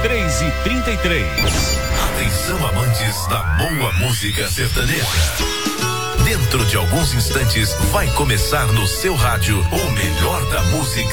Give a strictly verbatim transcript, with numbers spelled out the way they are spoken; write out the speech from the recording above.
três e trinta e três. Atenção, amantes da boa música sertaneja. Dentro de alguns instantes vai começar no seu rádio o melhor da música